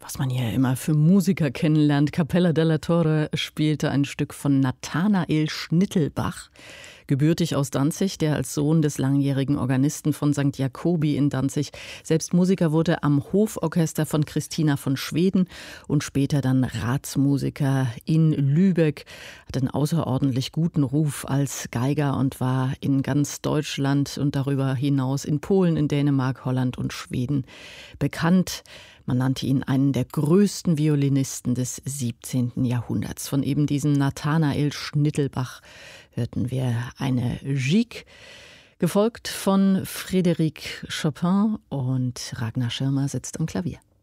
Was man hier immer für Musiker kennenlernt. Cappella della Torre spielte ein Stück von Nathanael Schnittelbach, gebürtig aus Danzig, der als Sohn des langjährigen Organisten von St. Jakobi in Danzig selbst Musiker wurde am Hoforchester von Christina von Schweden und später dann Ratsmusiker in Lübeck, hat einen außerordentlich guten Ruf als Geiger und war in ganz Deutschland und darüber hinaus in Polen, in Dänemark, Holland und Schweden bekannt. Man nannte ihn einen der größten Violinisten des 17. Jahrhunderts. Von eben diesem Nathanael Schnittelbach hörten wir eine Gigue, gefolgt von Frédéric Chopin, und Ragnar Schirmer sitzt am Klavier.